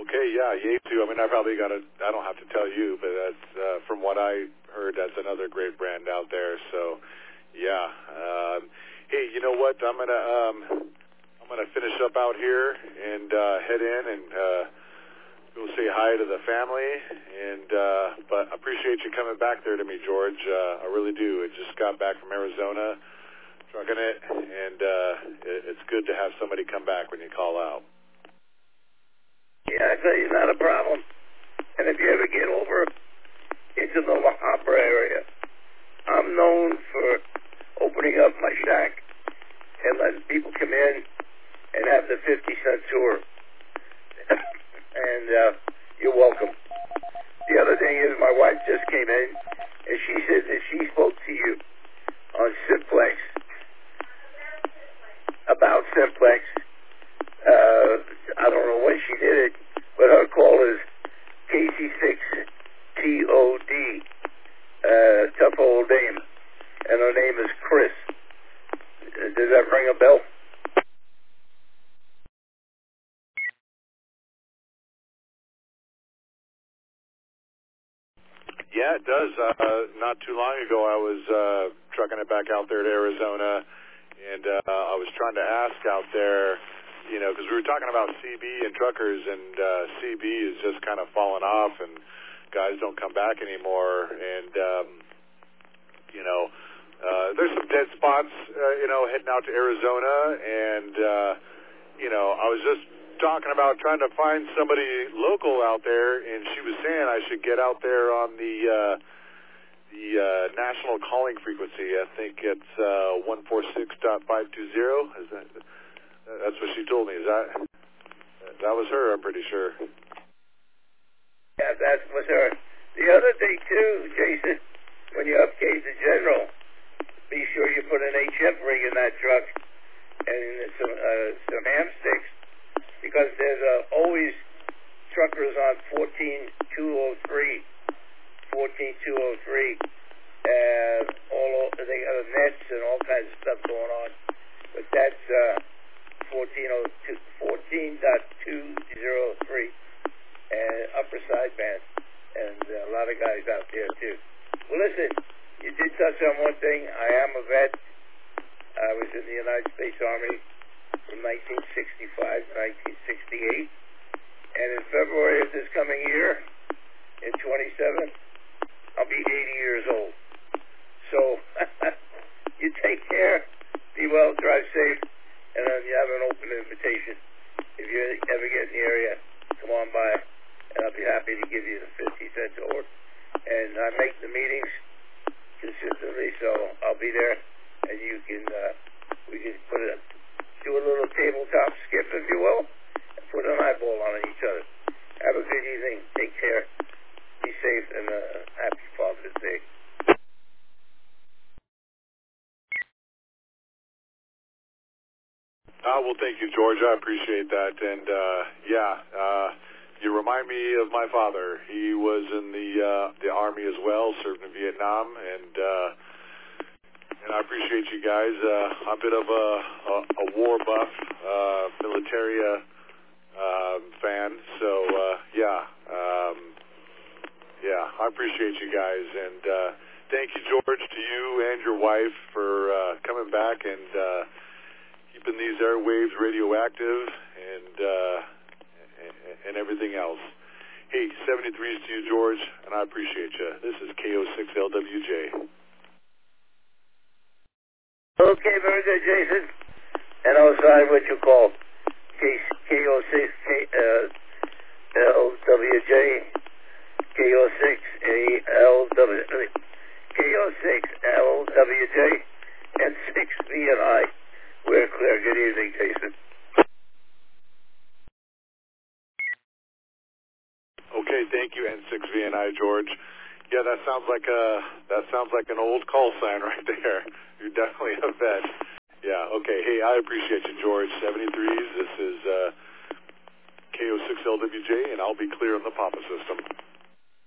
Okay, yeah, Yaesu. I mean, I don't have to tell you, but that's, from what I heard, that's another great brand out there. So, yeah. Hey, you know what? I'm gonna finish up out here and head in and go say hi to the family. And but I appreciate you coming back there to me, George. I really do. I just got back from Arizona, trucking it, and it's good to have somebody come back when you call out. Yeah, I tell you, not a problem. And if you ever get over into the La Habra area, I'm known for opening up my shack and letting people come in and have the 50-cent tour. And you're welcome. The other thing is my wife just came in, and she said that she spoke to you on Simplex, about Simplex. I don't know when she did it, but her call is KC6TOD, tough old name, and her name is Chris. Does that ring a bell? Yeah, it does. Not too long ago, I was trucking it back out there to Arizona, and I was trying to ask out there, you know, because we were talking about CB and truckers, and CB is just kind of falling off, and guys don't come back anymore, and, you know, there's some dead spots, you know, heading out to Arizona, and, you know, I was just talking about trying to find somebody local out there, and she was saying I should get out there on the national calling frequency. I think it's 146.520. Is that? That's what she told me. Is that was her? I'm pretty sure. Yeah, that was her. The other thing too, Jason, when you upgrade the General, be sure you put an HF ring in that truck and some ham sticks, because there's always truckers on 14203, they got nets and all kinds of stuff going on, but that's 14.203 and upper sideband, and a lot of guys out there too. Well, listen, you did touch on one thing. I am a vet. I was in the United States Army from 1965 to 1968, and in February of this coming year, in 27, I'll be 80 years old. So you take care, be well, drive safe, and then you have an open invitation. If you ever get in the area, come on by, and I'll be happy to give you the 50-cent tour. And I make the meetings consistently, so I'll be there, and you can we can do a little tabletop skip, if you will, and put an eyeball on each other. Have a good evening. Take care. Be safe, and happy Father's Day. Well, thank you, George. I appreciate that. And, you remind me of my father. He was in the Army as well, served in Vietnam, and I appreciate you guys. I'm a bit of a war buff, military fan, so, I appreciate you guys. And thank you, George, to you and your wife for coming back and keeping these airwaves radioactive and everything else. Hey, 73s to you, George, and I appreciate you. This is KO6LWJ. Okay, very good, Jason. And I'll sign what you call KO6LWJ, KO6LWJ, and 6V&I. We're clear. Good evening, Jason. Okay, thank you, N6V&I, George. Yeah, that sounds like an old call sign right there. You're definitely a vet. Yeah, okay. Hey, I appreciate you, George. 73s, this is KO6LWJ, and I'll be clear on the Papa system.